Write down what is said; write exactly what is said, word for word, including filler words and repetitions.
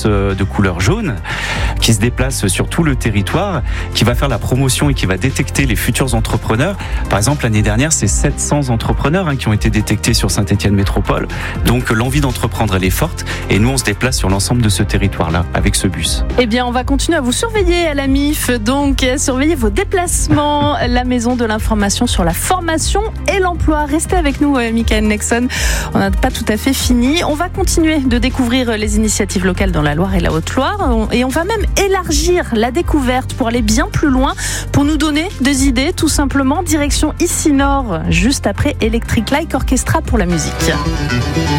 de couleur jaune qui se déplace sur tout le territoire, qui va faire la promotion et qui va détecter les futurs entrepreneurs. Par exemple, l'année dernière, c'est sept cents entrepreneurs hein, qui ont été détectés sur Saint-Étienne Métropole. Donc l'envie d'entreprendre, elle est forte et nous, on se déplace sur l'ensemble de ce territoire-là avec ce bus. Eh bien, on va continuer à vous surveiller à la M I F, donc surveillez vos déplacements, la maison de l'information sur la formation et l'emploi. Restez avec nous, Michael Nexon. On n'a pas tout à fait fini. On va continuer de découvrir les initiatives locales dans la Loire et la Haute-Loire. Et on va même élargir la découverte pour aller bien plus loin, pour nous donner des idées, tout simplement. Direction Ici Nord, juste après Electric Light Orchestra pour la musique.